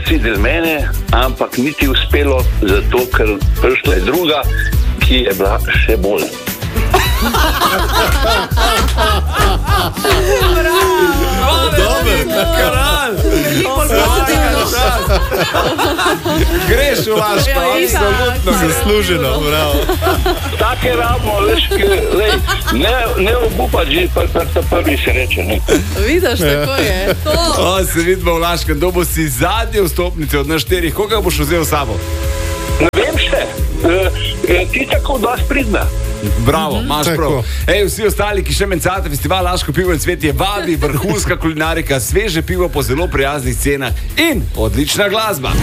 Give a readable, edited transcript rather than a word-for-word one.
videli mene, ampak niti uspelo, zato ker prišla je druga, ki je bila še bolj. Dober, kralj. Greš v Laško, absolutno zasluženo, bravo. Take rabimo, veš, ne obupati, že prvi se reče. Vidiš, tako je. Se vidimo v Laškem dobu, si zadnje vstopnice od nas 4. Koga boš vzel s sabo? Ne vem še, ti tako dosti pridna. Bravo, imaš prav. Vsi ostali, ki še mencate festival Laško pivo in cvetje, vabi vrhunska kulinarika, sveže pivo po zelo prijaznih cenah in odlična glasba.